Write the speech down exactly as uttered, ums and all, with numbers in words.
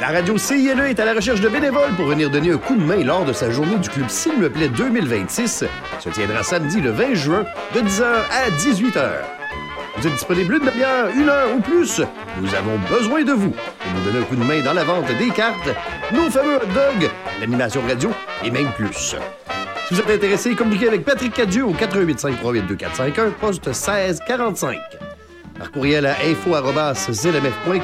La radio C I L E est à la recherche de bénévoles pour venir donner un coup de main lors de sa journée du Club S'il me plaît deux mille vingt-six. Se tiendra samedi le vingt juin de dix heures à dix-huit heures. Vous êtes disponible une demi-heure, une heure ou plus? Nous avons besoin de vous pour nous donner un coup de main dans la vente des cartes, nos fameux hot dogs, l'animation radio et même plus. Si vous êtes intéressé, communiquez avec Patrick Cadieux au quatre un huit cinq trois huit deux quatre cinq un, poste seize quarante-cinq. Par courriel à info arobase zlmf point com.